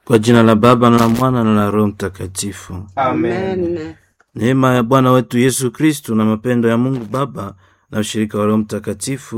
Kwa jina la Baba na la Mwana na la Roho Mtakatifu. Amen. Neema ya Bwana wetu Yesu Kristo na mapendo ya Mungu Baba na ushirika wa Roho Mtakatifu